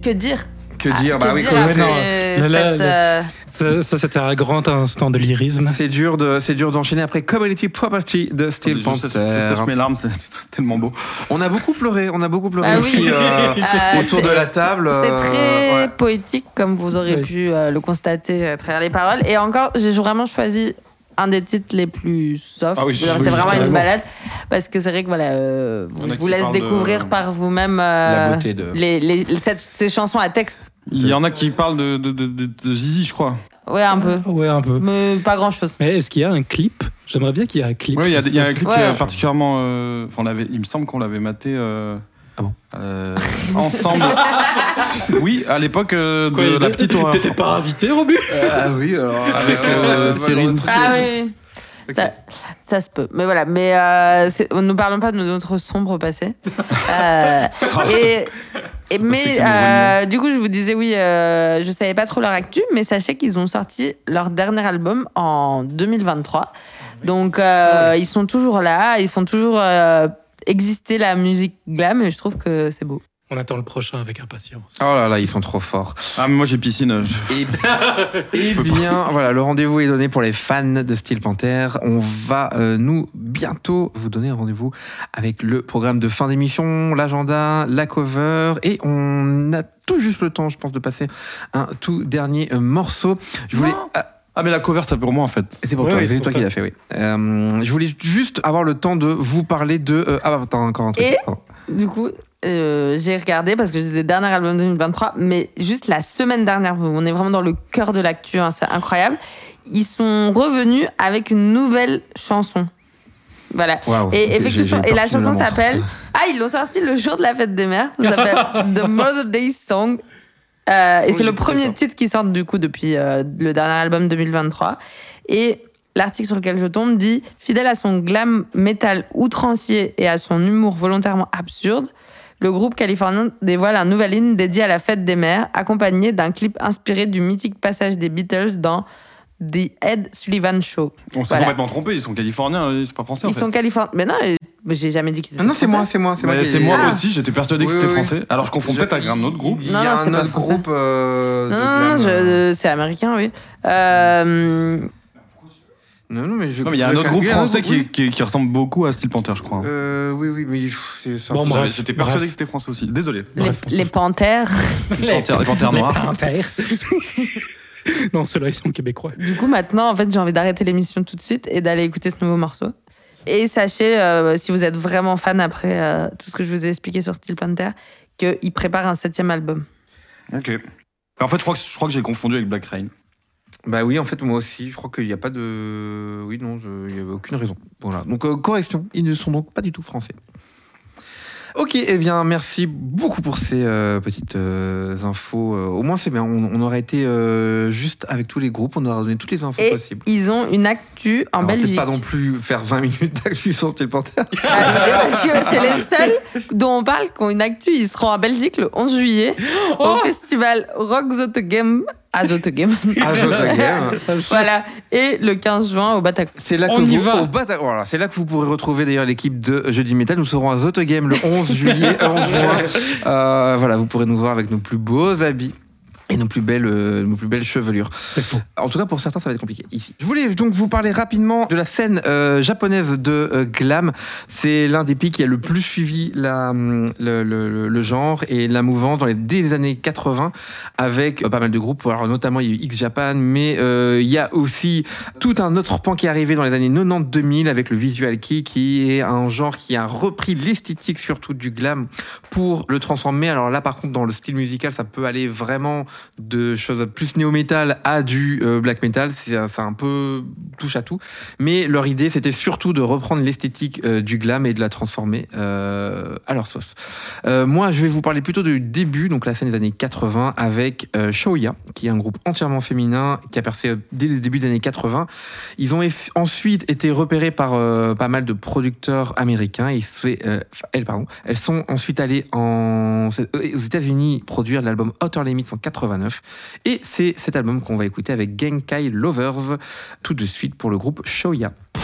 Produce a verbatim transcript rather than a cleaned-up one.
Que dire Que dire ah, Bah que oui, dire quand après non, cette, là, là, euh... ça, ça c'était un grand instant de lyrisme. C'est dur, de, c'est dur d'enchaîner après Community Property de Steel Je Panther. sèche, je sèche mes larmes, c'est, c'est tellement beau. On a beaucoup pleuré, on a beaucoup pleuré Ah aussi oui. euh, Euh, autour de la table. C'est euh, très ouais. poétique, comme vous aurez Oui. pu euh, le constater à travers les paroles. Et encore, j'ai vraiment choisi un des titres les plus soft. Ah oui, C'est oui, vraiment carrément. une balade. Parce que c'est vrai que voilà, euh, Il y en a je vous qui laisse parlent découvrir de- par vous-même euh, La beauté de- les, les, cette- ces chansons à texte. Il y en a qui parlent de, de, de, de, de Zizi, je crois. Ouais, un peu. Ouais, un peu. Mais pas grand-chose. Mais est-ce qu'il y a un clip ? J'aimerais bien qu'il y ait un clip. Oui, il y a, il y a un clip Ouais. qui est particulièrement. euh, Enfin, on l'avait. Il me semble qu'on l'avait maté. Euh, Ah bon euh, Ensemble. Oui, à l'époque euh, de Quoi, la petite horreur. T'étais pas invité, Robu ? Ah oui, alors. Avec, euh, Cyril. Ah oui, oui. Ça, ça se peut. Mais voilà, mais euh, c'est- ne parlons pas de notre sombre passé. Euh, et, et, mais que nous euh, du coup, je vous disais, oui, euh, je savais pas trop leur actu, mais sachez qu'ils ont sorti leur dernier album en deux mille vingt-trois. Donc, euh, ils sont toujours là, ils font toujours euh, exister la musique glam, et je trouve que c'est beau. On attend le prochain avec impatience. Oh là là, ils sont trop forts. Ah, mais moi j'ai piscine. je- Et, et bien, voilà, le rendez-vous est donné pour les fans de Steel Panther. On va, euh, nous, bientôt vous donner un rendez-vous avec le programme de fin d'émission, l'agenda, la cover. Et on a tout juste le temps, je pense, de passer un tout dernier euh, morceau. Je voulais... Non. Ah, Ah, mais la cover, c'est pour moi en fait. c'est pour Ouais, toi, oui, c'est c'est toi pour qui l'as fait, oui. Euh, je voulais juste avoir le temps de vous parler de... euh, ah, bah, attends, encore un truc. Et Pardon. Du coup, euh, j'ai regardé parce que c'est le dernier album deux mille vingt-trois, mais juste la semaine dernière, on est vraiment dans le cœur de l'actu, hein, c'est incroyable. Ils sont revenus avec une nouvelle chanson. Voilà. Waouh. Et J'ai- effectivement, j'ai et la peur qu'il me chanson la montre. s'appelle. Ah, ils l'ont sorti le jour de la fête des mères. Ça s'appelle The Mother Day Song. Euh, et Oui, c'est j'ai le écouté premier ça. titre qui sort du coup depuis euh, le dernier album deux mille vingt-trois. Et l'article sur lequel je tombe dit fidèle à son glam metal outrancier et à son humour volontairement absurde, le groupe californien dévoile un nouvel hymne dédié à la fête des mères, accompagné d'un clip inspiré du mythique passage des Beatles dans The Ed Sullivan Show. On s'est Voilà. complètement trompé, ils sont californiens, c'est pas français en Ils fait. sont californiens. Mais non, euh, mais j'ai jamais dit qu'ils étaient Ah non, c'est moi, français. c'est moi, c'est moi. Mais qui- c'est moi Ah. aussi, j'étais persuadé que Oui, c'était oui, oui. français. Alors je confonds peut-être avec un autre groupe. Il y Non, a non, c'est un pas autre français. groupe euh, de Non, non, non, glam, je- euh, c'est américain, oui. Euh, Non, non, mais je. Non, mais il y a un autre groupe Oui, un autre français groupe, qui, oui. qui, qui ressemble beaucoup à Steel Panther, je crois. Euh, oui, oui, mais pff, c'est ça. Bon, J'avais- bref, J'étais persuadé bref. que c'était français aussi. Désolé. les, Bref, on s'en les fout. Panthères. Les Panthères, les Panthères noires. Panthères. Non, ceux-là, ils sont québécois. Du coup, maintenant, en fait, j'ai envie d'arrêter l'émission tout de suite et d'aller écouter ce nouveau morceau. Et sachez, euh, si vous êtes vraiment fan après euh, tout ce que je vous ai expliqué sur Steel Panther, qu'il prépare un septième album. Ok. En fait, je crois que, je crois que j'ai confondu avec Black Rain. Bah oui, en fait, moi aussi, je crois qu'il n'y a pas de. Oui, non, je- il n'y avait aucune raison. Voilà. Donc, euh, correction, ils ne sont donc pas du tout français. Ok, eh bien, merci beaucoup pour ces euh, petites euh, infos. Euh, au moins, c'est bien. On, on aurait été euh, juste avec tous les groupes, on aurait donné toutes les infos Et possibles. ils ont une actu en Alors, peut-être Belgique. pas non plus faire vingt minutes d'actu sur Steel Panther. Ah, c'est parce que c'est les seuls dont on parle qui ont une actu. Ils seront en Belgique le onze juillet au festival Rock Zottegem à Zottegem. Ah, je te game. Voilà. Et le quinze juin au Bataclan. C'est là que On vous, y va. au Bata- voilà, c'est là que vous pourrez retrouver d'ailleurs l'équipe de Jeudi Metal. Nous serons à Zottegem le onze juillet, euh, onze juin. Euh, voilà, vous pourrez nous voir avec nos plus beaux habits et nos plus belles, euh, nos plus belles chevelures. C'est faux. En tout cas, pour certains, ça va être compliqué ici. Je voulais donc vous parler rapidement de la scène euh, japonaise de euh, glam. C'est l'un des pays qui a le plus suivi la, hum, le, le, le genre et la mouvance dans les, dès les années quatre-vingts, avec euh, pas mal de groupes. Alors notamment, il y a eu X-Japan, mais euh, il y a aussi tout un autre pan qui est arrivé dans les années quatre-vingt-dix deux mille avec le visual kei, qui est un genre qui a repris l'esthétique surtout du glam pour le transformer. Alors là, par contre, dans le style musical, ça peut aller vraiment de choses plus néo-metal à du euh, black metal. C'est c'est un peu touche à tout. Mais leur idée, c'était surtout de reprendre l'esthétique euh, du glam et de la transformer euh, à leur sauce. Euh, moi, je vais vous parler plutôt du début, donc la scène des années quatre-vingts, avec euh, Shoya, qui est un groupe entièrement féminin qui a percé dès le début des années quatre-vingts. Ils ont eff- ensuite été repérés par euh, pas mal de producteurs américains. Ils se- euh, enfin, elles, pardon. Elles sont ensuite allées en, aux États-Unis produire l'album Outer Limits en quatre-vingt-neuf. Et c'est cet album qu'on va écouter avec Genkai Lovers tout de suite pour le groupe Shoya.